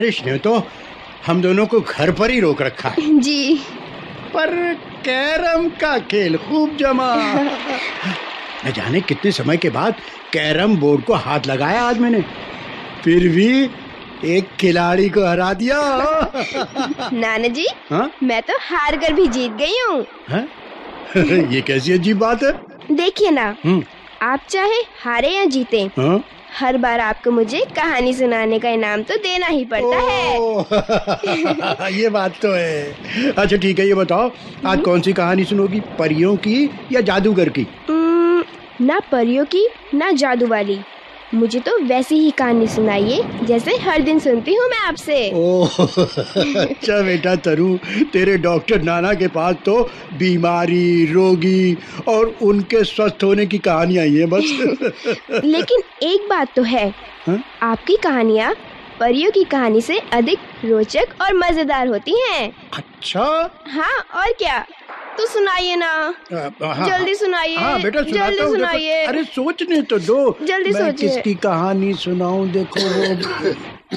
बारिश ने तो हम दोनों को घर पर ही रोक रखा है। जी। पर कैरम का खेल खूब जमा। न जाने कितने समय के बाद कैरम बोर्ड को हाथ लगाया आज मैंने, फिर भी एक खिलाड़ी को हरा दिया। नाना जी, हाँ? मैं तो हार कर भी जीत गई हूँ। ये कैसी अजीब बात है? देखिए ना, आप चाहे हारे या जीते, हर बार आपको मुझे कहानी सुनाने का इनाम तो देना ही पड़ता है। ये बात तो है। अच्छा ठीक है, ये बताओ आज कौन सी कहानी सुनोगी, परियों की या जादूगर की? ना परियों की ना जादू वाली, मुझे तो वैसी ही कहानी सुनाइए जैसे हर दिन सुनती हूँ मैं आपसे। अच्छा बेटा तरू, तेरे डॉक्टर नाना के पास तो बीमारी, रोगी और उनके स्वस्थ होने की कहानियां ही हैं बस। लेकिन एक बात तो है, आपकी कहानियाँ परियों की कहानी से अधिक रोचक और मजेदार होती हैं। अच्छा? हाँ, और क्या। तो सुनाइए ना। जल्दी सुनाइए। हाँ बेटा जल्दी सुनाइए। अरे सोचने तो दो, जल्दी मैं सोचिए। किसकी कहानी सुनाऊं? देखो वो।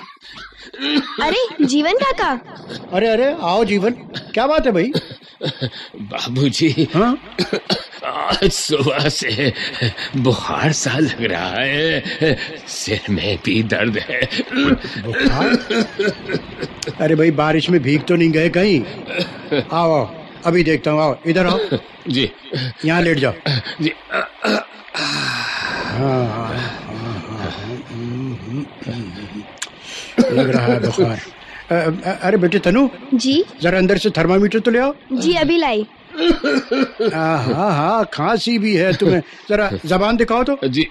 अरे जीवन काका। अरे अरे आओ जीवन, क्या बात है भाई? बाबूजी, हाँ? आज सुबह से बुखार सा लग रहा है, सिर में भी दर्द है। बुखार? अरे भाई बारिश में भीग तो नहीं गए कहीं? आओ आओ, अभी देखता हूँ, आओ इधर आओ। जी। यहाँ लेट जाओ। जी। लग रहा है बुखार। अरे बेटे तनु, जी। जरा अंदर से थर्मामीटर तो ले आओ। जी अभी लाई। हाँ हाँ, खांसी भी है तुम्हें, जरा जबान दिखाओ तो। जी।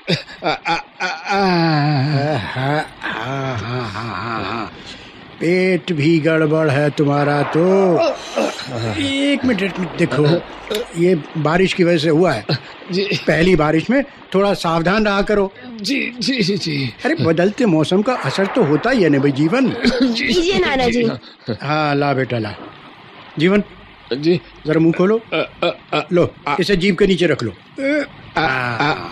पेट भी गड़बड़ है तुम्हारा तो। एक मिनट देखो, ये बारिश की वजह से हुआ है। जी। पहली बारिश में थोड़ा सावधान रहा करो। जी जी जी जी। अरे बदलते मौसम का असर तो होता ही है ना भाई जीवन। लीजिए नाना जी। हाँ ला बेटा ला। जीवन जी। जरा मुंह खोलो। लो, इसे जीभ के नीचे रख लो।